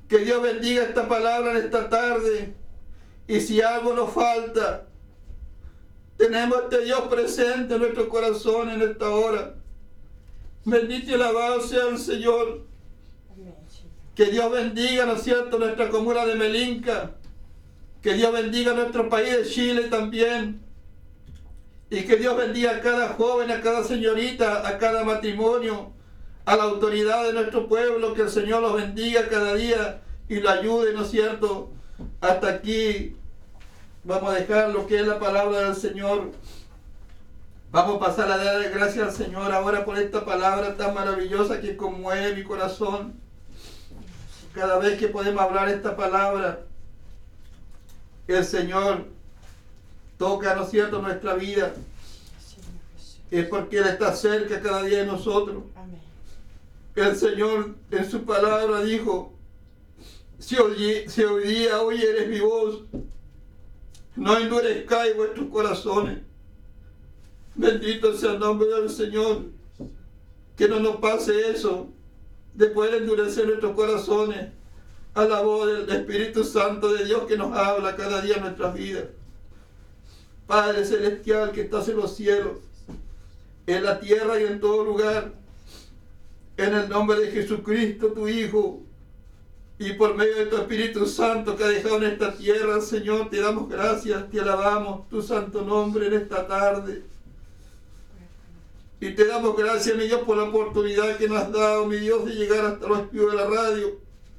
Que Dios bendiga esta palabra en esta tarde. Y si algo nos falta, tenemos a este Dios presente en nuestro corazón en esta hora. Bendito y alabado sea el Señor. Que Dios bendiga, ¿no es cierto?, nuestra comuna de Melinca. Que Dios bendiga nuestro país de Chile también. Y que Dios bendiga a cada joven, a cada señorita, a cada matrimonio, a la autoridad de nuestro pueblo. Que el Señor los bendiga cada día y lo ayude, ¿no es cierto? Hasta aquí vamos a dejar lo que es la palabra del Señor. Vamos a pasar a dar gracias al Señor ahora por esta palabra tan maravillosa que conmueve mi corazón. Cada vez que podemos hablar esta palabra, el Señor toca, ¿no es cierto?, nuestra vida. Es porque Él está cerca cada día de nosotros. Amén. El Señor en su palabra dijo: si hoy día oyeres mi voz, no endurezcáis vuestros corazones. Bendito sea el nombre del Señor. Que no nos pase eso, de poder endurecer nuestros corazones a la voz del Espíritu Santo de Dios que nos habla cada día en nuestras vidas. Padre Celestial que estás en los cielos, en la tierra y en todo lugar, en el nombre de Jesucristo, tu Hijo, y por medio de tu Espíritu Santo que ha dejado en esta tierra, Señor, te damos gracias, te alabamos tu santo nombre en esta tarde. Y te damos gracias, mi Dios, por la oportunidad que nos has dado, mi Dios, de llegar hasta los estudios de la radio.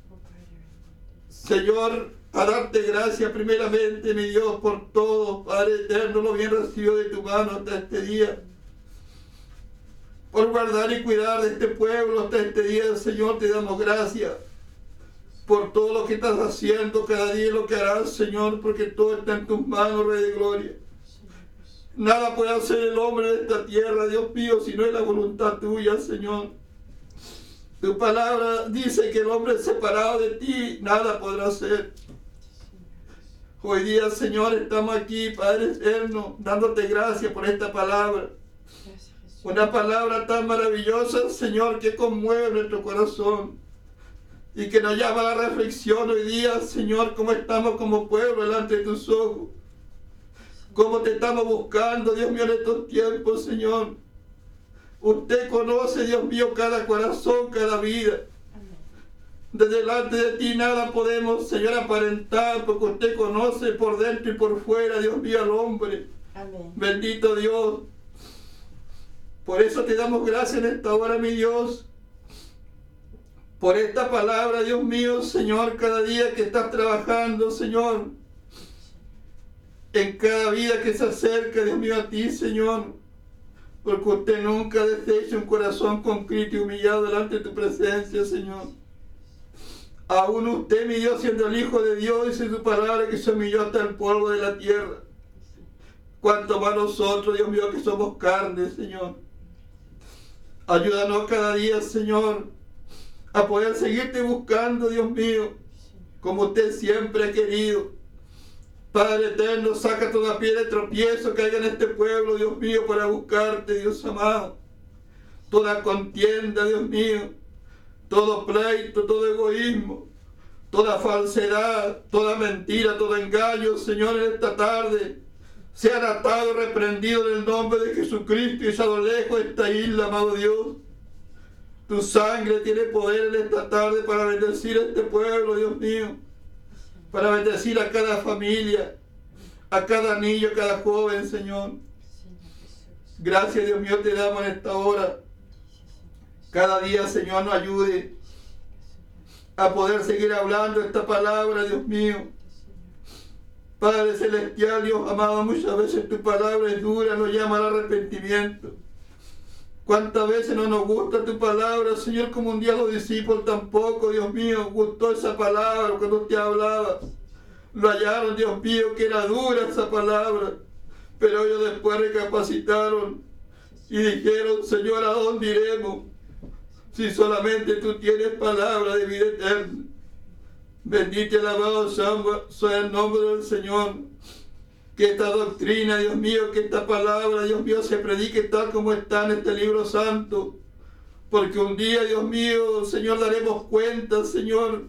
Señor, a darte gracias primeramente, mi Dios, por todo, Padre eterno, lo bien recibido de tu mano hasta este día. Por guardar y cuidar de este pueblo hasta este día, Señor, te damos gracias. Por todo lo que estás haciendo cada día y lo que harás, Señor, porque todo está en tus manos, Rey de Gloria. Nada puede hacer el hombre de esta tierra, Dios mío, si no es la voluntad tuya, Señor. Tu palabra dice que el hombre separado de ti, nada podrá hacer. Hoy día, Señor, estamos aquí, Padre eterno, dándote gracias por esta palabra. Una palabra tan maravillosa, Señor, que conmueve nuestro corazón y que nos llama a la reflexión hoy día, Señor, cómo estamos como pueblo delante de tus ojos. Cómo te estamos buscando, Dios mío, en estos tiempos, Señor. Usted conoce, Dios mío, cada corazón, cada vida. De delante de ti nada podemos, Señor, aparentar, porque usted conoce por dentro y por fuera, Dios mío, al hombre. Amén. Bendito Dios. Por eso te damos gracias en esta hora, mi Dios. Por esta palabra, Dios mío, Señor, cada día que estás trabajando, Señor. En cada vida que se acerca, Dios mío, a ti, Señor. Porque usted nunca desecha un corazón contrito y humillado delante de tu presencia, Señor. Aún usted, mi Dios, siendo el Hijo de Dios, dice su palabra que se humilló hasta el polvo de la tierra. Cuanto más nosotros, Dios mío, que somos carne, Señor. Ayúdanos cada día, Señor, a poder seguirte buscando, Dios mío, como usted siempre ha querido. Padre eterno, saca toda piedra de tropiezo que haya en este pueblo, Dios mío, para buscarte, Dios amado. Toda contienda, Dios mío, todo pleito, todo egoísmo, toda falsedad, toda mentira, todo engaño, Señor, en esta tarde, sean atados, reprendidos en el nombre de Jesucristo y echado lejos de esta isla, amado Dios. Tu sangre tiene poder en esta tarde para bendecir a este pueblo, Dios mío. Para bendecir a cada familia, a cada niño, a cada joven, Señor. Gracias, Dios mío, te damos en esta hora. Cada día, Señor, nos ayude a poder seguir hablando esta palabra, Dios mío. Padre Celestial, Dios amado, muchas veces tu palabra es dura, nos llama al arrepentimiento. ¿Cuántas veces no nos gusta tu palabra, Señor? Como un día los discípulos tampoco, Dios mío, gustó esa palabra cuando te hablaba. Lo hallaron, Dios mío, que era dura esa palabra. Pero ellos después recapacitaron y dijeron: Señor, ¿a dónde iremos? Si solamente tú tienes palabra de vida eterna. Bendito y alabado sea el nombre del Señor. Que esta doctrina, Dios mío, que esta palabra, Dios mío, se predique tal como está en este libro santo. Porque un día, Dios mío, Señor, daremos cuenta, Señor,